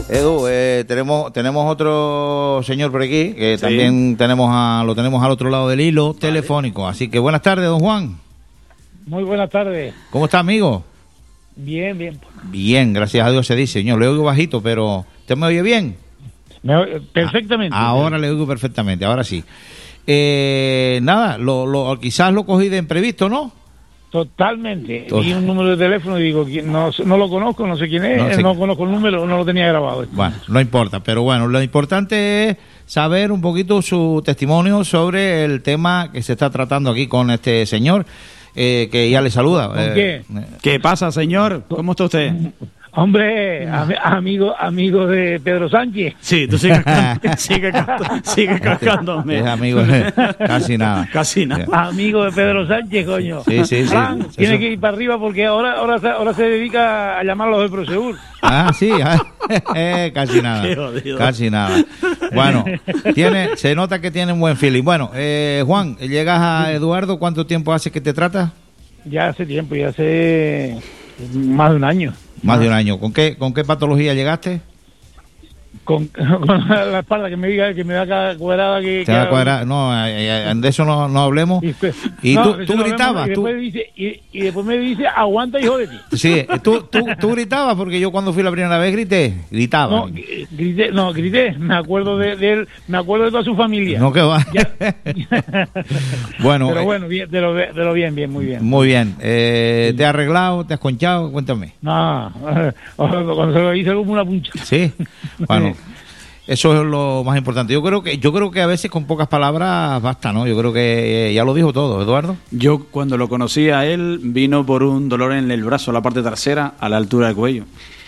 Edu, tenemos otro señor por aquí, que sí, también lo tenemos al otro lado del hilo telefónico. Así que buenas tardes, don Juan. Muy buenas tardes. ¿Cómo está, amigo? Bien, bien. Bien, gracias a Dios se dice, señor. Le oigo bajito, pero ¿usted me oye bien? Perfectamente. Ahora le oigo perfectamente, ahora sí. Nada, quizás lo cogí de imprevisto, ¿no? Totalmente. Vi un número de teléfono y digo, no lo conozco, no sé quién es, no conozco el número, no lo tenía grabado. Bueno, no importa, pero bueno, lo importante es saber un poquito su testimonio sobre el tema que se está tratando aquí con este señor, que ya le saluda. ¿Con qué? ¿Qué pasa, señor? ¿Cómo está usted? Hombre, amigo de Pedro Sánchez. Sí, tú sigue cascándome. Es amigo, casi nada. Casi nada. Amigo de Pedro Sánchez, coño. Sí. Fran, tiene que ir para arriba porque ahora se dedica a llamarlos de Prosegur. Sí, casi nada. Casi nada. Bueno, se nota que tiene un buen feeling. Bueno, Juan, llegas a Eduardo, ¿cuánto tiempo hace que te trata? Ya hace tiempo, ya hace más de un año. Más de un año. ¿Con qué patología llegaste? Con la espalda que me da cada cuadrada que... ¿Te da cuadrada? No, de eso no hablemos. Y tú gritabas. Y después me dice, aguanta, hijo de ti. Sí, tú gritabas, porque yo cuando fui la primera vez gritaba. Grité. Me acuerdo de él, me acuerdo de toda su familia. No, que va. Bueno. Pero bueno, bien, de lo bien, muy bien. Muy bien. ¿Te has arreglado? ¿Te has conchado? Cuéntame. No, cuando se lo hice como una puncha. Sí, bueno. Eso es lo más importante. Yo creo que a veces con pocas palabras basta, ¿no? Yo creo que ya lo dijo todo, Eduardo. Yo cuando lo conocí a él vino por un dolor en el brazo, la parte trasera, a la altura del cuello.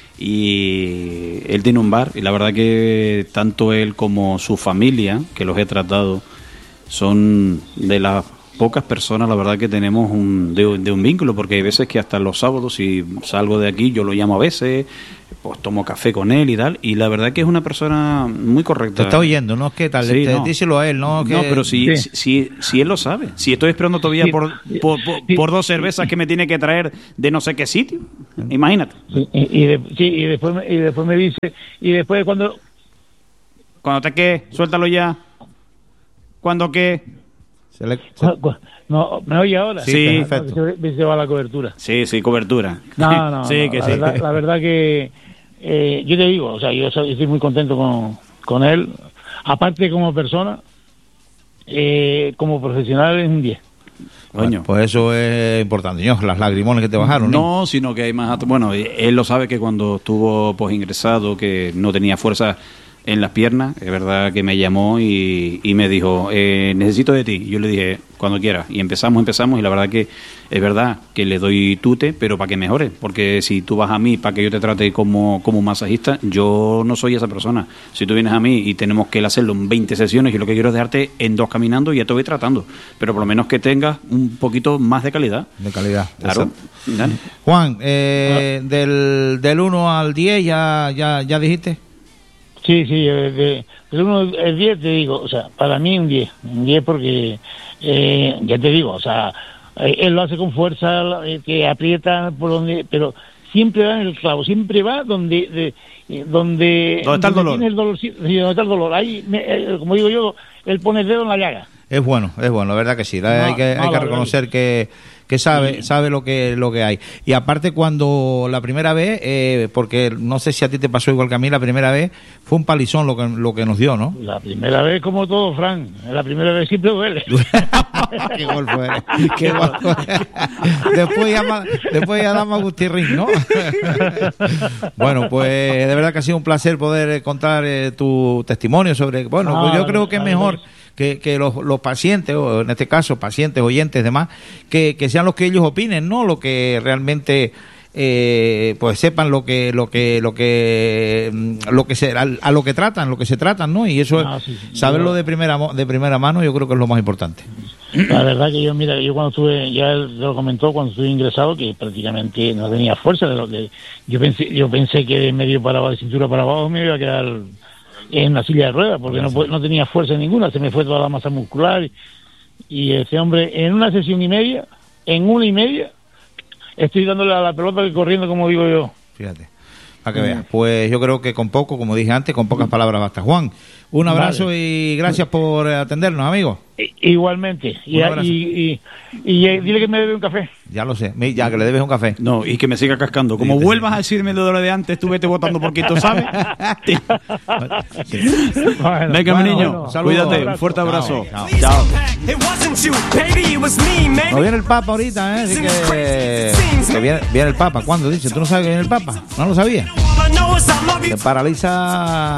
Y él tiene un bar y la verdad que tanto él como su familia, que los he tratado, son de las pocas personas, la verdad, que tenemos de un vínculo, porque hay veces que hasta los sábados, si salgo de aquí, yo lo llamo a veces, pues tomo café con él y tal, y la verdad que es una persona muy correcta. Te está oyendo, ¿no? ¿Qué tal? Sí, díselo a él, ¿no? No, pero si él lo sabe. Si estoy esperando todavía por 2 cervezas que me tiene que traer de no sé qué sitio, imagínate. Y después me dice, y después cuando te qué, suéltalo ya. ¿Cuándo qué? No, ¿me oye ahora? Sí, perfecto. Se va la cobertura. Sí, cobertura. No, sí, que sí. La verdad que yo te digo, o sea, yo estoy muy contento con él. Aparte como persona, como profesional es un 10. Bueno, pues eso es importante, señor. Las lagrimones que te bajaron. No, sino que hay más... Bueno, él lo sabe que cuando estuvo pues ingresado, que no tenía fuerza en las piernas, es verdad que me llamó y me dijo, necesito de ti. Yo le dije, cuando quieras. Y empezamos y la verdad que es verdad que le doy tute, pero para que mejore. Porque si tú vas a mí para que yo te trate como masajista, yo no soy esa persona. Si tú vienes a mí y tenemos que hacerlo en 20 sesiones, yo lo que quiero es dejarte en 2 caminando y ya te voy tratando. Pero por lo menos que tengas un poquito más de calidad. De calidad. Claro. Dale. Juan, del 1 al 10 ya dijiste. Sí, del 1 al 10 te digo, o sea, para mí un 10 porque, ya te digo, o sea, él lo hace con fuerza, que aprieta por donde, pero siempre va en el clavo, siempre va donde está el dolor. Tiene el dolor, sí, donde está el dolor. Ahí, como digo yo, él pone el dedo en la llaga. Es bueno, la verdad que sí. Hay que reconocer que sabe lo que hay. Y aparte, cuando la primera vez, porque no sé si a ti te pasó igual que a mí, la primera vez fue un palizón lo que nos dio, ¿no? La primera vez, como todo, Fran, la primera vez siempre duele. Qué gol fue. Qué gol fue. Después ya damos Agustín, ¿no? Bueno, pues de verdad que ha sido un placer poder contar tu testimonio sobre... Bueno, pues yo creo que es mejor que los pacientes, o en este caso pacientes, oyentes, demás, que sean los que ellos opinen, no lo que realmente pues sepan a lo que se tratan, ¿no? Y eso saberlo de primera mano, yo creo que es lo más importante. La verdad que yo cuando estuve, ya él lo comentó, cuando estuve ingresado, que prácticamente no tenía fuerza, de lo que yo pensé que de medio para abajo, de cintura para abajo, me iba a quedar en una silla de ruedas, porque no tenía fuerza ninguna, se me fue toda la masa muscular, y ese hombre, en una sesión y media, estoy dándole a la pelota y corriendo, como digo yo. Fíjate. A que veas. Pues yo creo que con poco, como dije antes, con pocas palabras basta. Juan, un abrazo y gracias por atendernos, amigo. Igualmente. Y dile que me debe un café. Ya lo sé, ya que le debes un café. No, y que me siga cascando. Como vuelvas a decirme lo de antes, tú vete votando por Quito, ¿sabes? Venga, mi niño, cuídate, un fuerte abrazo. Chao. No viene el Papa ahorita, así que viene el Papa. ¿Cuándo dice? ¿Tú no sabes que viene el Papa? ¿No lo sabías? Se paraliza